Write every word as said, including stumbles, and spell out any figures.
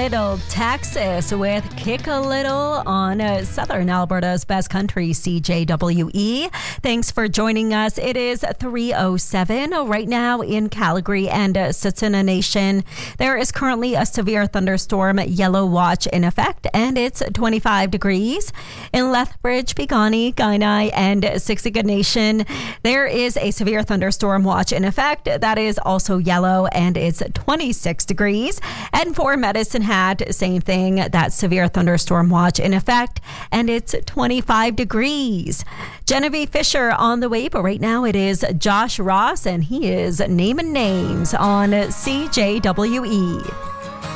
Little Texas with Kick a Little on uh, Southern Alberta's Best Country, C J W E. Thanks for joining us. It is three oh seven right now in Calgary and uh, Tsuut'ina Nation. There is currently a severe thunderstorm yellow watch in effect, and it's twenty-five degrees. In Lethbridge, Piikani, Kainai, and Siksika Nation, there is a severe thunderstorm watch in effect. That is also yellow, and it's twenty-six degrees. And for Medicine Hat, same thing, that severe thunderstorm watch in effect, and it's twenty-five degrees. Genevieve Fisher on the way, but right now it is Josh Ross, and he is naming names on C J W E.